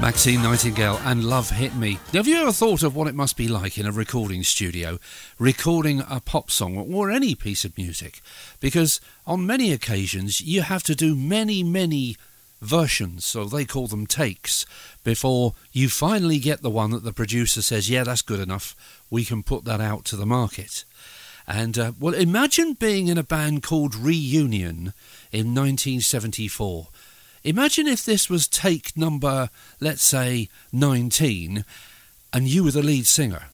Maxine Nightingale and Love Hit Me. Now, have you ever thought of what it must be like in a recording studio, recording a pop song or any piece of music? Because on many occasions you have to do many versions, so they call them takes, before you finally get the one that the producer says, yeah, that's good enough, we can put that out to the market. And, well, imagine being in a band called Reunion in 1974. Imagine if this was take number, let's say, 19, and you were the lead singer.